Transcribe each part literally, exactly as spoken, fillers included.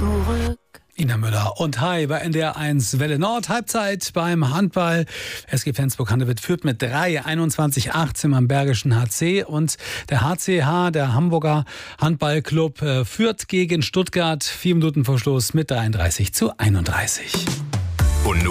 zurück. Ina Müller und Hi bei N D R eins Welle Nord. Halbzeit beim Handball. S G Flensburg-Handewitt führt mit drei, einundzwanzig achtzehn am Bergischen H C. Und der H C H, der Hamburger Handballclub, äh, führt gegen Stuttgart vier Minuten vor Schluss mit dreiunddreißig zu einunddreißig. Und nu?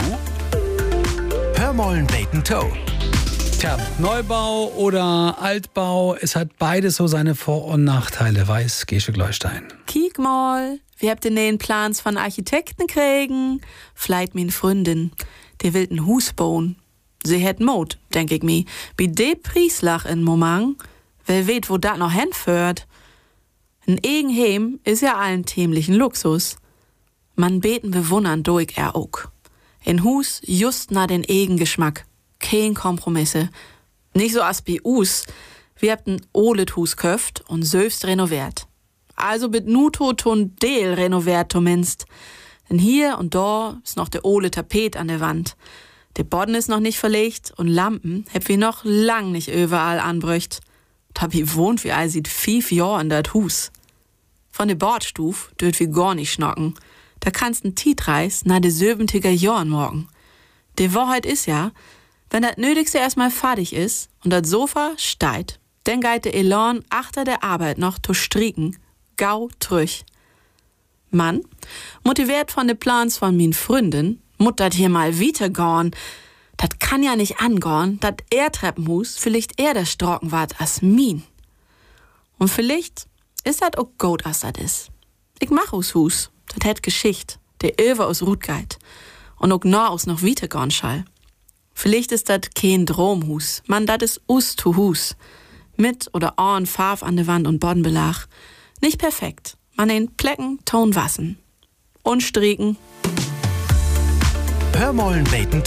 Hör mollen Bacon Toe. Tja, Neubau oder Altbau, es hat beides so seine Vor- und Nachteile, weiß Gesche Gleustein. Kiek mal, wir habt den neuen Plans von Architekten kriegen. Vielleicht min Freundin, der will ein Hus bauen. Sie hätt Mut, denk ich mi. Bi de Prieslach in Moment, wer weet, wo dat noch hinführt. Ein Egenheim is ja allen tämlichen Luxus. Man beten bewundern durch er auch. In Hus just na den Egengeschmack. Kein Kompromisse. Nicht so as bi us. Wir habt ein olet Hus köft und söfst renoviert. Also bit nuto ton Deel renoviert zumindest. Denn hier und da ist noch der ole Tapet an der Wand. Der Boden ist noch nicht verlegt und Lampen heb wir noch lang nicht überall anbrücht. Da bi wohnt wie all sieht fief Jahr in dat Hus. Von der Bordstuf dürft wir gar nicht schnocken. Da kannst n Tietreis na de söbentiger Jahren morgen. Die Wahrheit ist ja, wenn das Nötigste erstmal fertig ist und das Sofa steigt, dann geht der Elan achter der Arbeit noch zu stricken, gau trüch. Mann, motiviert von den Plans von min Freundin, mut dat hier mal weitergorn. Dat kann ja nicht angorn, dat er Treppenhus vielleicht eher der Strocken wart as min. Und vielleicht ist dat auch gut, as dat is. Ich mach aus Hus, dat hätt Geschicht, der Över aus Rutgeit und auch nah aus noch weitergorn schall. Vielleicht ist dat kein Dromhus, man, dat is us to Hus. Mit oder an Farf an der Wand und Bodenbelag. Nicht perfekt, man in Plecken, Ton wassen. Und strieken. Hör mollen Bacon